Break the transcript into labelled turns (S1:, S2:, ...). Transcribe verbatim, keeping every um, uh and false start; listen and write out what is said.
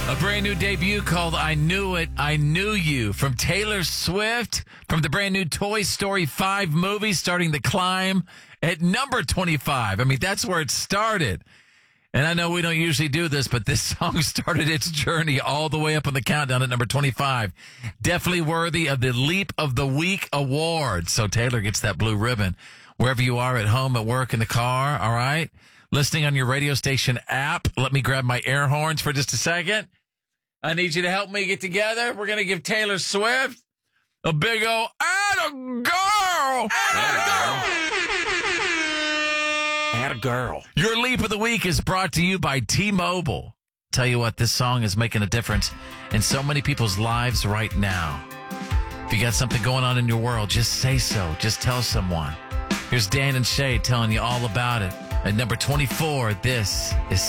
S1: A brand new debut called I Knew It, I Knew You from Taylor Swift from the brand new Toy Story five movie starting to climb at number twenty-five. I mean, that's where it started. And I know we don't usually do this, but this song started its journey all the way up on the countdown at number twenty-five. Definitely worthy of the Leap of the Week award. So Taylor gets that blue ribbon wherever you are, at home, at work, in the car, all right? Listening on your radio station app. Let me grab my air horns for just a second. I need you to help me get together. We're going to give Taylor Swift a big old atta girl.
S2: Atta girl.
S1: Your Leap of the Week is brought to you by T-Mobile. Tell you what, this song is making a difference in so many people's lives right now. If you got something going on in your world, just say so. Just tell someone. Here's Dan and Shay telling you all about it. At number twenty-four, this is